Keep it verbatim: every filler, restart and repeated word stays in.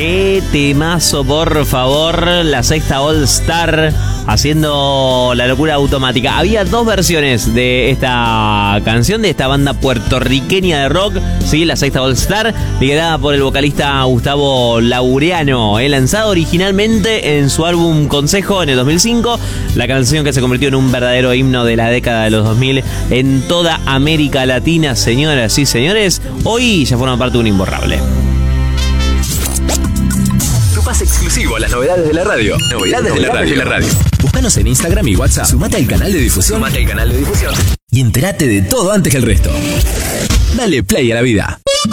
Qué temazo, por favor. La Sexta All Star haciendo la locura automática. Había dos versiones de esta canción, de esta banda puertorriqueña de rock, ¿sí? La Sexta All Star, liderada por el vocalista Gustavo Laureano, eh, lanzado originalmente en su álbum Consejo en el dos mil cinco. La canción que se convirtió en un verdadero himno de la década de los dos mil en toda América Latina, señoras y señores. Hoy ya forma parte de un imborrable. Pase exclusivo a las novedades de la radio. Novedades de la radio. De la radio. Búscanos en Instagram y WhatsApp. Sumate al canal de difusión. Sumate al canal de difusión. Y entérate de todo antes que el resto. Dale play a la vida.